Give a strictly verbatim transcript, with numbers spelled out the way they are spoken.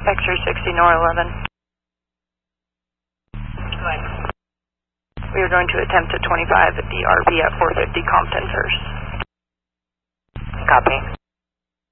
X-ray sixty, Nor eleven. Go ahead. We are going to attempt at twenty-five at the R V at four fifty Compton first. Copy.